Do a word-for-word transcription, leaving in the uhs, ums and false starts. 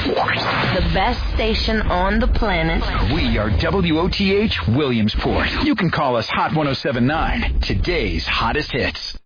The best station on the planet. We are W O T H Williamsport. You can call us Hot one oh seven point nine, today's hottest hits.